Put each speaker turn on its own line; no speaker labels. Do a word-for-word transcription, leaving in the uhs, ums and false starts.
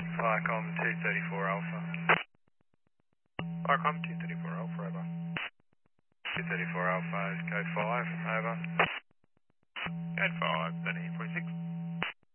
Viacom two thirty-four Alpha.
Viacom two thirty-four Alpha, over.
two thirty-four Alpha is code five, over.
Code five, Benny, please.